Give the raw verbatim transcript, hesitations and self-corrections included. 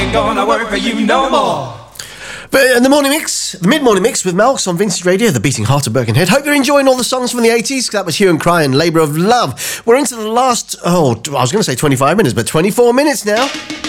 ain't gonna work for you no more. But in the morning mix, the mid-morning mix with Malx on Vintage Radio, the beating heart of Birkenhead. Hope you're enjoying all the songs from the eighties. That was Hue and Cry and Labour of Love. We're into the last, oh, I was going to say twenty-five minutes, but twenty-four minutes now.